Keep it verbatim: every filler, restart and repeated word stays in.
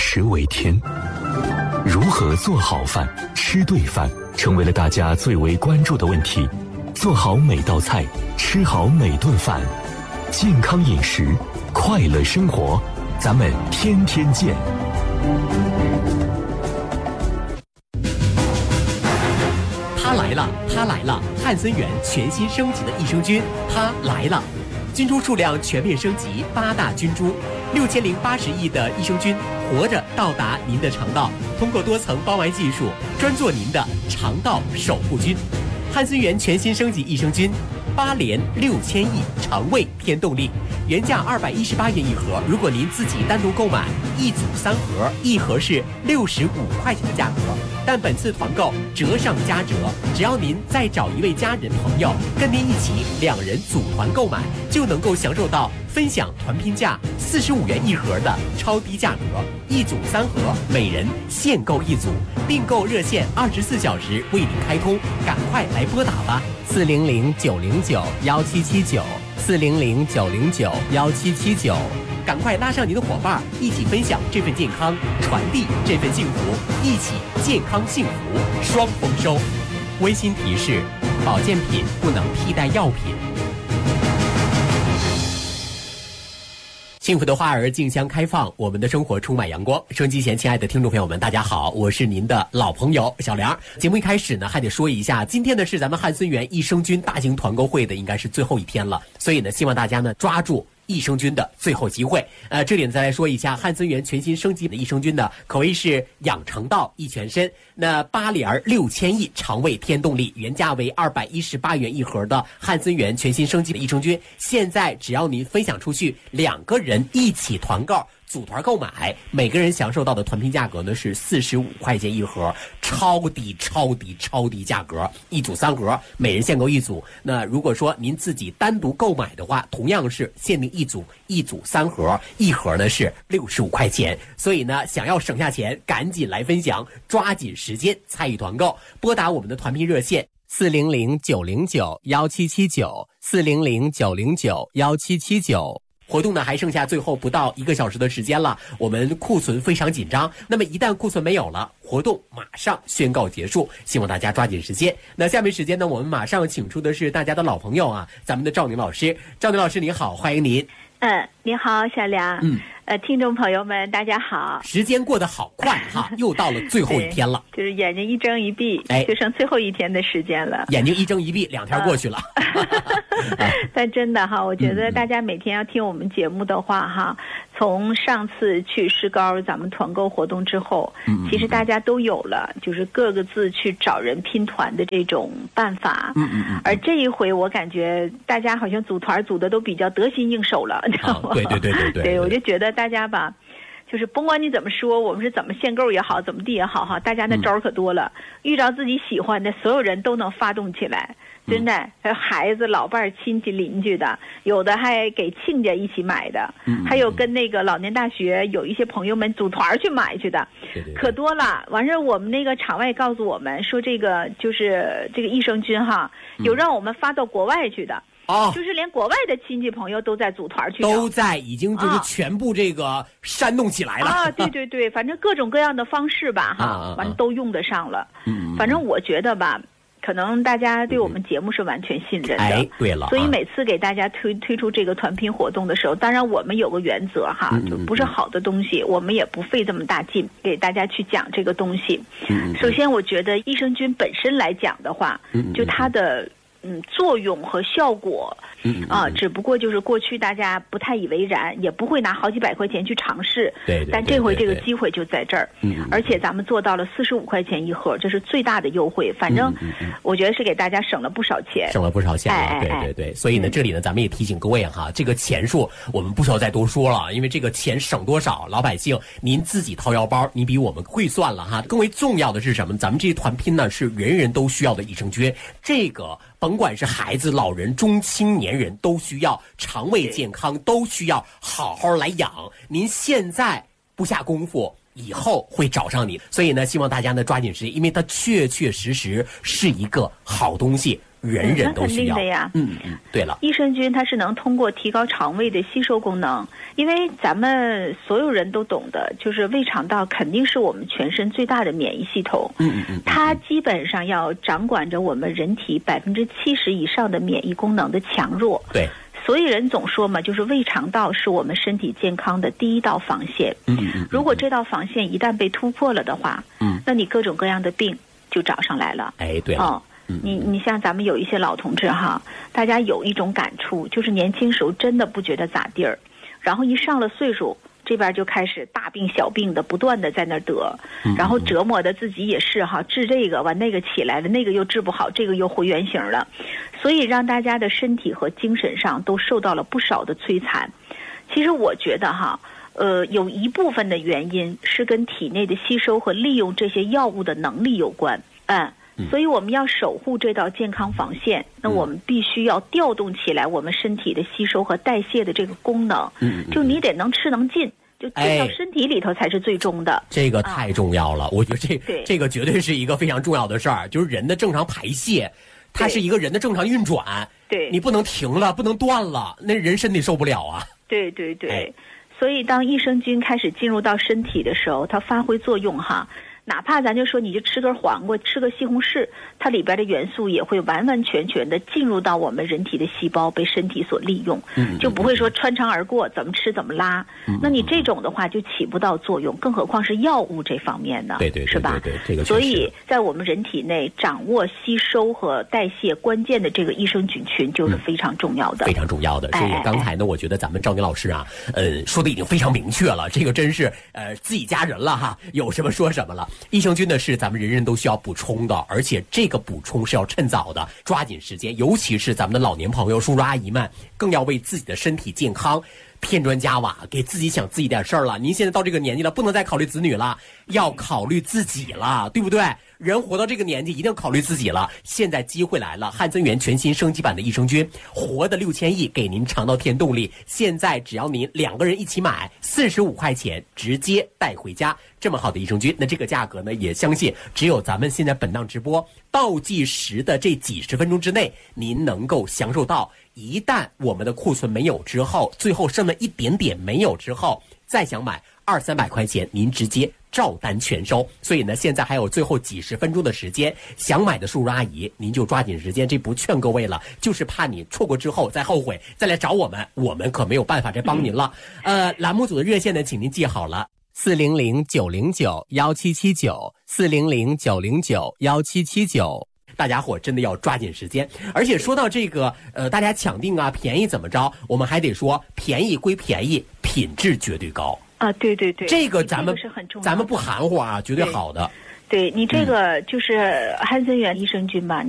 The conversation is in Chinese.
食为天。如何做好饭、吃对饭，成为了大家最为关注的问题。做好每道菜，吃好每顿饭，健康饮食，快乐生活，咱们天天见。 它来了，它来了！汉森源全新升级的益生菌，它来了！菌株数量全面升级，八大菌株，六千零八十亿的益生菌，活着到达您的肠道，通过多层包埋技术，专做您的肠道守护菌。汉森源全新升级益生菌，八连六千亿肠胃添动力，原价二百一十八元一盒，如果您自己单独购买一组三盒，一盒是六十五块钱的价格，但本次团购折上加折，只要您再找一位家人朋友跟您一起，两人组团购买，就能够享受到分享团拼价四十五元一盒的超低价格，一组三盒，每人限购一组，订购热线二十四小时为您开通，赶快来拨打吧，四零零九零九幺七七九，四零零九零九幺七七九，赶快拉上您的伙伴，一起分享这份健康，传递这份幸福，一起健康幸福双丰收。温馨提示：保健品不能替代药品。幸福的花儿竞相开放，我们的生活充满阳光。收音机前亲爱的听众朋友们，大家好，我是您的老朋友小梁。节目一开始呢，还得说一下，今天呢是咱们汉森源益生菌大型团购会的应该是最后一天了，所以呢，希望大家呢抓住益生菌的最后机会。呃，这里呢再来说一下汉森源全新升级的益生菌呢，可谓是养肠道益全身。那八连六千亿肠胃添动力，原价为二百一十八元一盒的汉森源全新升级的益生菌，现在只要您分享出去，两个人一起团购。组团购买，每个人享受到的团拼价格呢是四十五块钱一盒，超低超低超低价格，一组三盒，每人限购一组。那如果说您自己单独购买的话，同样是限定一组，一组三盒，一盒呢是六十五块钱。所以呢，想要省下钱，赶紧来分享，抓紧时间参与团购，拨打我们的团拼热线四零零九零九幺七七九，四零零九零九幺七七九。活动呢还剩下最后不到一个小时的时间了，我们库存非常紧张，那么一旦库存没有了，活动马上宣告结束，希望大家抓紧时间。那下面时间呢，我们马上请出的是大家的老朋友啊，咱们的赵宁老师。赵宁老师你好，欢迎您。 嗯，你好，小梁。 嗯， 呃，听众朋友们，大家好。 时间过得好快哈，又到了最后一天了。 就是眼睛一睁一闭， 哎， 就剩最后一天的时间了。 眼睛一睁一闭，两天过去了。 嗯、但真的哈，我觉得大家每天要听我们节目的话哈，从上次去石膏咱们团购活动之后，嗯、其实大家都有了，就是各个自去找人拼团的这种办法。 嗯嗯嗯。 而这一回，我感觉大家好像组团组的都比较得心应手了。 啊、对对对对对， 对，我就觉得大家吧，就是甭管你怎么说，我们是怎么限购也好，怎么地也好哈，大家那招可多了，嗯、遇着自己喜欢的，所有人都能发动起来，真的，还有孩子、老伴、亲戚、邻居的，有的还给亲家一起买的， 嗯、 还有跟那个老年大学有一些朋友们组团去买去的， 对对对可多了。完事我们那个场外告诉我们说，这个就是这个益生菌哈，有让我们发到国外去的。 哦， 就是连国外的亲戚朋友都在组团去， 都在已经就是全部这个煽动起来了啊！对对对，反正各种各样的方式吧，哈，反正都用得上了。 嗯， 反正我觉得吧，可能大家对我们节目是完全信任的。 哎，对了， 所以每次给大家推推出这个团拼活动的时候，当然我们有个原则哈，就不是好的东西，我们也不费这么大劲给大家去讲这个东西。 嗯， 首先我觉得益生菌本身来讲的话，就它的。嗯，作用和效果， 嗯啊，只不过就是过去大家不太以为然，也不会拿好几百块钱去尝试。 对，对对对对， 但这回这个机会就在这儿。 嗯， 而且咱们做到了四十五块钱一盒，这是最大的优惠。反正我觉得是给大家省了不少钱， 省了不少钱了。 哎哎对对对，所以呢，这里呢，咱们也提醒各位哈，这个钱数我们不需要再多说了，因为这个钱省多少，老百姓您自己掏腰包，你比我们会算了哈。更为重要的是什么？咱们这些团拼呢，是人人都需要的益生菌，这个。甭管是孩子、老人、中青年人，都需要肠胃健康，都需要好好来养。您现在不下功夫，以后会找上你。所以呢，希望大家呢抓紧时间，因为它确确实实是一个好东西。 人人都需要。 嗯、那肯定的呀。 嗯嗯，对了， 益生菌它是能通过提高肠胃的吸收功能，因为咱们所有人都懂得，就是胃肠道肯定是我们全身最大的免疫系统。 嗯嗯嗯， 它基本上要掌管着我们人体百分之七十以上的免疫功能的强弱。 对。 所以人总说嘛，就是胃肠道是我们身体健康的第一道防线。 嗯嗯嗯。 如果这道防线一旦被突破了的话， 嗯， 那你各种各样的病就找上来了。 哎，对了。 哦，你你像咱们有一些老同志哈，大家有一种感触，就是年轻时候真的不觉得咋地儿，然后一上了岁数，这边就开始大病小病的不断的在那儿得，然后折磨的自己也是哈，治这个完那个起来了，那个又治不好，这个又回原形了，所以让大家的身体和精神上都受到了不少的摧残。其实我觉得哈，呃，有一部分的原因是跟体内的吸收和利用这些药物的能力有关，嗯。所以我们要守护这道健康防线，那我们必须要调动起来我们身体的吸收和代谢的这个功能。嗯，就你得能吃能进，就进到身体里头才是最终的。 哎、这个太重要了，啊、我觉得这这个绝对是一个非常重要的事儿，就是人的正常排泄，它是一个人的正常运转。 对， 你不能停了，不能断了，那人身体受不了啊。 对对对， 哎、 所以当益生菌开始进入到身体的时候，它发挥作用哈。哪怕咱就说你就吃根黄瓜吃个西红柿，它里边的元素也会完完全全的进入到我们人体的细胞，被身体所利用，就不会说穿肠而过，怎么吃怎么拉。那你这种的话就起不到作用，更何况是药物这方面的， 对对对， 是吧？ 对对，这个所以在我们人体内掌握吸收和代谢关键的这个益生菌群就是非常重要的， 非常重要的。所以刚才呢，我觉得咱们赵宁老师啊，呃，说的已经非常明确了，这个真是呃自己家人了哈，有什么说什么了。益生菌呢是咱们人人都需要补充的，而且这个补充是要趁早的，抓紧时间，尤其是咱们的老年朋友、叔叔阿姨们，更要为自己的身体健康添砖加瓦，给自己想自己点事儿了。您现在到这个年纪了，不能再考虑子女了，要考虑自己了，对不对？人活到这个年纪一定要考虑自己了。现在机会来了，汉森源全新升级版的益生菌，活的六千亿，给您肠道添动力。现在只要您两个人一起买，四十五块钱直接带回家。这么好的益生菌，那这个价格呢，也相信只有咱们现在本档直播倒计时的这几十分钟之内，您能够享受到。一旦我们的库存没有之后，最后剩了一点点没有之后，再想买二三百块钱，您直接照单全收。所以呢，现在还有最后几十分钟的时间，想买的叔叔阿姨，您就抓紧时间。这不劝各位了，就是怕你错过之后再后悔，再来找我们，我们可没有办法再帮您了。呃，栏目组的热线呢，请您记好了。四零零九零九幺七七九，四零零九零九幺七七九。大家伙真的要抓紧时间，而且说到这个，呃，大家抢定啊，便宜怎么着？我们还得说，便宜归便宜，品质绝对高啊！对对对， 这个咱们、 这个、是很重要的， 咱们不含糊啊，绝对好的。 对, 对你这个就是汉森源益生菌吧。